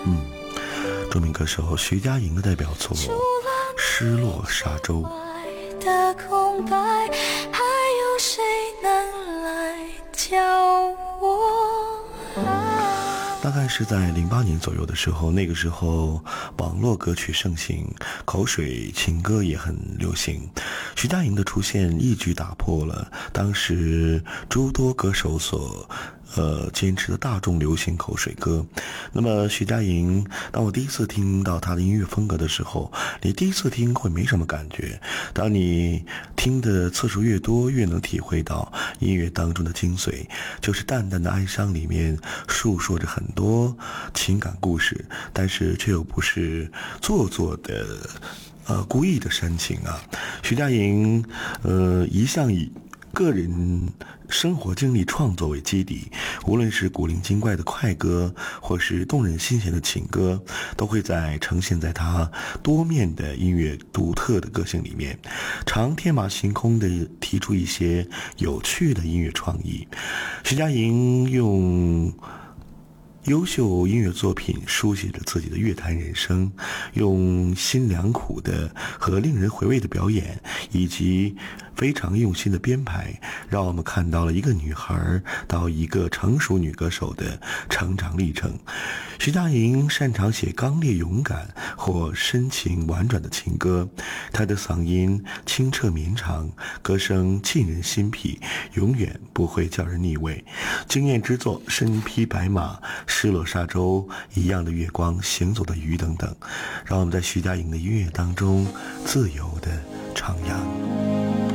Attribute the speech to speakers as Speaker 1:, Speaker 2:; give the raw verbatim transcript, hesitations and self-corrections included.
Speaker 1: 嗯，著名歌手徐佳莹的代表作《失落沙洲》。
Speaker 2: 的空白，还有谁能来教我爱？
Speaker 1: 大概是在零八年左右的时候，那个时候网络歌曲盛行，口水情歌也很流行。徐佳莹的出现一举打破了当时诸多歌手所呃，坚持的大众流行口水歌。那么徐佳莹，当我第一次听到她的音乐风格的时候，你第一次听会没什么感觉，当你听的次数越多，越能体会到音乐当中的精髓，就是淡淡的哀伤里面述说着很多情感故事，但是却又不是做作的呃故意的煽情啊。徐佳莹呃一向以个人生活经历创作为基底，无论是古灵精怪的快歌，或是动人心弦的情歌，都会在呈现在他多面的音乐独特的个性里面，常天马行空的提出一些有趣的音乐创意。徐佳莹用优秀音乐作品书写着自己的乐坛人生，用心良苦的和令人回味的表演，以及非常用心的编排，让我们看到了一个女孩到一个成熟女歌手的成长历程。徐佳莹擅长写刚烈勇敢或深情婉转的情歌，她的嗓音清澈绵长，歌声沁人心脾，永远不会叫人腻味。惊艳之作《身披白马》、失落沙洲、一样的月光、行走的鱼等等，让我们在徐佳莹的音乐当中自由地徜徉。